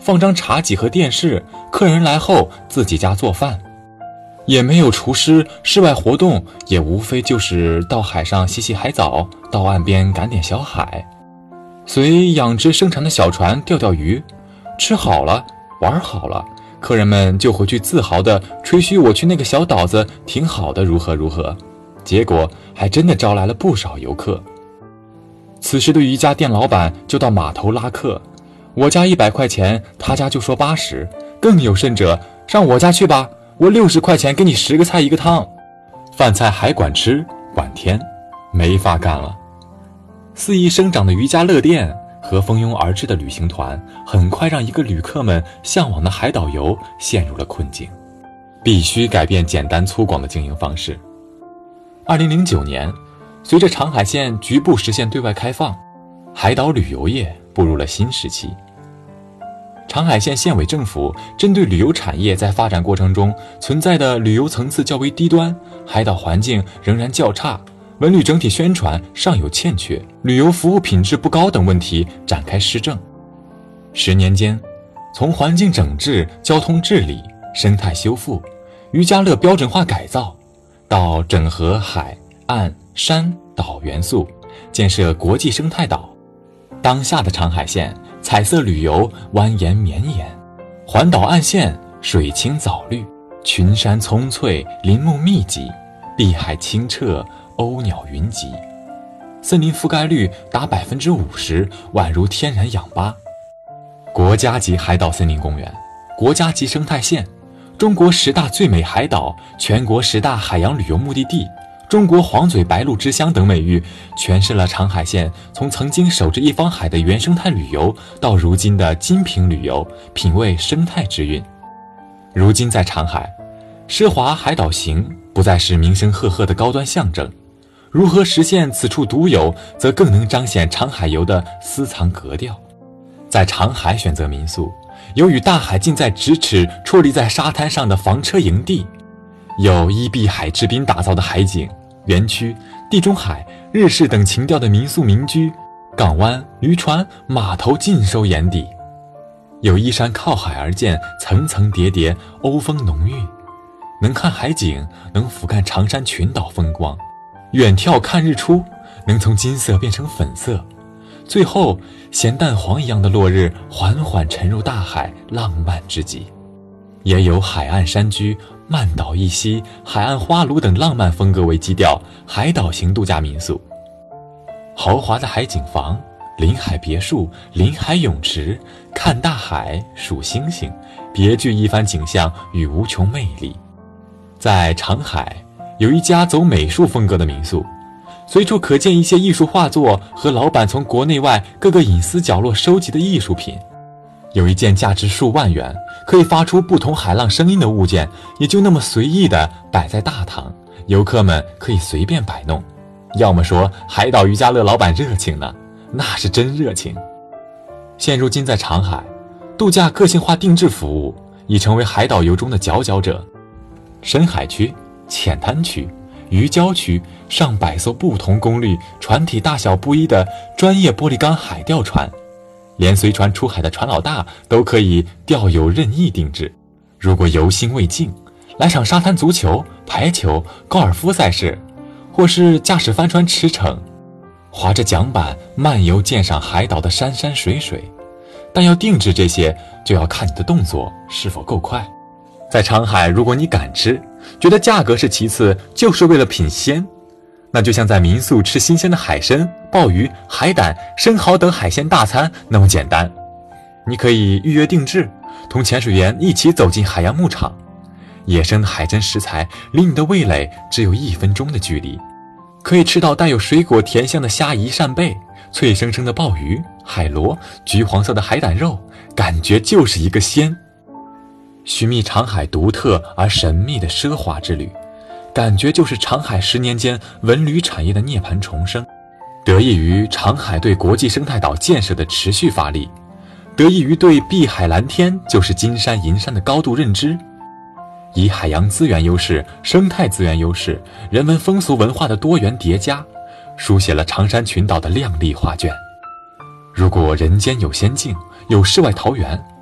放张茶几和电视，客人来后自己家做饭。也没有厨师，室外活动也无非就是到海上洗洗海澡，到岸边赶点小海，随养殖生产的小船钓钓鱼。吃好了，玩好了，客人们就回去自豪地吹嘘我去那个小岛子挺好的，如何如何。结果还真的招来了不少游客。此时的渔家店老板就到码头拉客，我家100块钱，他家就说80，更有甚者，上我家去吧，我60块钱给你10个菜1个汤，饭菜还管吃管添，没法干了。肆意生长的渔家乐店和蜂拥而至的旅行团，很快让一个旅客们向往的海岛游陷入了困境，必须改变简单粗犷的经营方式。2009年，随着长海线局部实现对外开放，海岛旅游业步入了新时期。长海县县委政府针对旅游产业在发展过程中存在的旅游层次较为低端、海岛环境仍然较差、文旅整体宣传尚有欠缺、旅游服务品质不高等问题展开施政。10年间，从环境整治、交通治理、生态修复、渔家乐标准化改造，到整合海、岸、山、岛元素，建设国际生态岛，当下的长海县彩色旅游蜿蜒绵延，环岛岸线水清藻绿，群山葱翠，林木密集，碧海清澈，鸥鸟云集，森林覆盖率达50%，宛如天然氧吧。国家级海岛森林公园、国家级生态线、中国10大最美海岛、全国10大海洋旅游目的地、中国黄嘴白鹭之乡等美誉，诠释了长海县从曾经守着一方海的原生态旅游，到如今的精品旅游，品味生态之韵。如今在长海，奢华海岛行不再是名声赫赫的高端象征，如何实现此处独有，则更能彰显长海游的私藏格调。在长海选择民宿，有与大海近在咫尺、矗立在沙滩上的房车营地，有依碧海之滨打造的海景园区、地中海、日式等情调的民宿民居，港湾、渔船、码头尽收眼底，有依山靠海而建，层层叠叠，欧风浓郁，能看海景，能俯瞰长山群岛风光，远眺看日出，能从金色变成粉色，最后咸蛋黄一样的落日缓缓沉入大海，浪漫之极。也有海岸山居、漫岛一溪、海岸花炉等浪漫风格为基调，海岛型度假民宿，豪华的海景房、临海别墅、临海泳池，看大海数星星，别具一番景象与无穷魅力。在长海有一家走美术风格的民宿，随处可见一些艺术画作和老板从国内外各个隐私角落收集的艺术品。有一件价值数万元，可以发出不同海浪声音的物件，也就那么随意地摆在大堂，游客们可以随便摆弄。要么说海岛渔家乐老板热情呢，那是真热情。现如今在长海，度假个性化定制服务已成为海岛游中的佼佼者。深海区、浅滩区、渔礁区，上百艘不同功率、船体大小不一的专业玻璃钢海钓船，连随船出海的船老大都可以钓友任意定制。如果游心未尽，来场沙滩足球、排球、高尔夫赛事，或是驾驶帆船驰骋，划着桨板漫游鉴赏海岛的山山水水。但要定制这些，就要看你的动作是否够快。在长海，如果你敢吃，觉得价格是其次，就是为了品鲜，那就像在民宿吃新鲜的海参、鲍鱼、海胆、生蚝等海鲜大餐那么简单。你可以预约定制，同潜水员一起走进海洋牧场，野生的海珍食材离你的味蕾只有1分钟的距离，可以吃到带有水果甜香的虾夷扇贝，脆生生的鲍鱼、海螺，橘黄色的海胆肉，感觉就是一个鲜。寻觅长海独特而神秘的奢华之旅，感觉就是长海10年间文旅产业的涅槃重生。得益于长海对国际生态岛建设的持续发力，得益于对碧海蓝天就是金山银山的高度认知，以海洋资源优势、生态资源优势、人文风俗文化的多元叠加，书写了长山群岛的亮丽画卷。如果人间有仙境，有世外桃源，